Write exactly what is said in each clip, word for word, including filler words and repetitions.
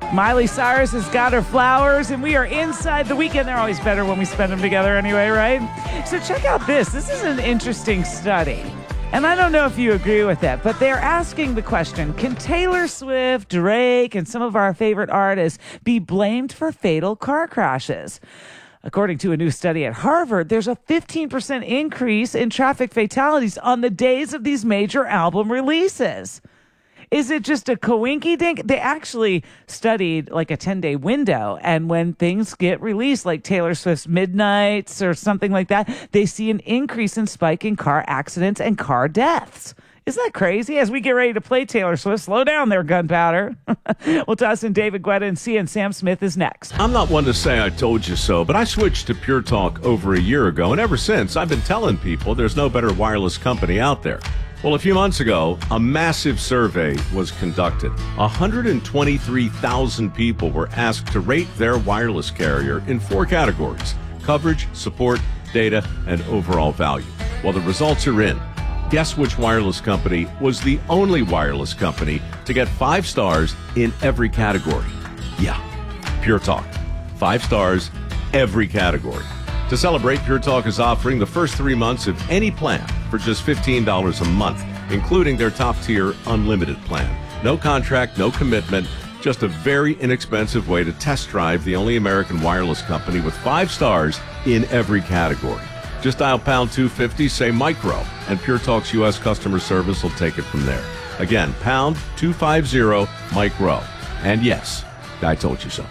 Miley Cyrus has got her flowers, and we are inside the weekend. They're always better when we spend them together anyway, right? So check out this. This is an interesting study. And I don't know if you agree with that, but they're asking the question, can Taylor Swift, Drake, and some of our favorite artists be blamed for fatal car crashes? According to a new study at Harvard, there's a fifteen percent increase in traffic fatalities on the days of these major album releases. Is it just a coinky-dink? They actually studied like a ten-day window, and when things get released, like Taylor Swift's Midnights or something like that, they see an increase in spike in car accidents and car deaths. Isn't that crazy? As we get ready to play Taylor Swift, slow down there, Gunpowder. We'll toss in David Guetta and C, and Sam Smith is next. I'm not one to say I told you so, but I switched to Pure Talk over a year ago, and ever since, I've been telling people there's no better wireless company out there. Well, a few months ago, a massive survey was conducted. one hundred twenty-three thousand people were asked to rate their wireless carrier in four categories: coverage, support, data, and overall value. Well, the results are in. Guess which wireless company was the only wireless company to get five stars in every category? Yeah, Pure Talk. Five stars, every category. To celebrate, Pure Talk is offering the first three months of any plan for just fifteen dollars a month, including their top-tier unlimited plan. No contract, no commitment, just a very inexpensive way to test drive the only American wireless company with five stars in every category. Just dial pound two fifty, say micro, and Pure Talk's U S customer service will take it from there. Again, pound two fifty, micro. And yes, I told you so.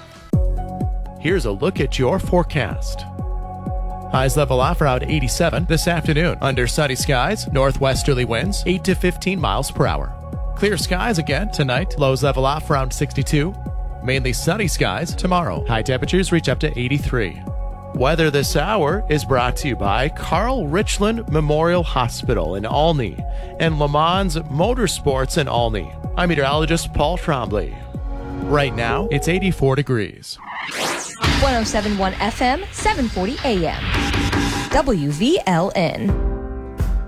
Here's a look at your forecast. Highs level off around eighty-seven this afternoon. Under sunny skies, northwesterly winds eight to fifteen miles per hour. Clear skies again tonight. Lows level off around sixty-two. Mainly sunny skies tomorrow. High temperatures reach up to eighty-three. Weather this hour is brought to you by Carl Richland Memorial Hospital in Olney and Le Mans Motorsports in Olney. I'm meteorologist Paul Trombley. Right now, it's eighty-four degrees. one oh seven point one F M, seven forty A M. W V L N.